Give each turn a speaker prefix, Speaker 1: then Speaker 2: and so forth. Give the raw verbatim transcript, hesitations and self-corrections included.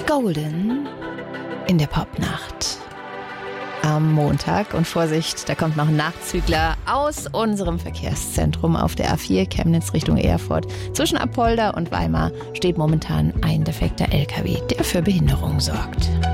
Speaker 1: Golden in der Popnacht am Montag. Und Vorsicht, da kommt noch ein Nachtzügler aus unserem Verkehrszentrum auf der A vier Chemnitz Richtung Erfurt. Zwischen Apolda und Weimar steht momentan ein defekter L K W, der für Behinderung sorgt.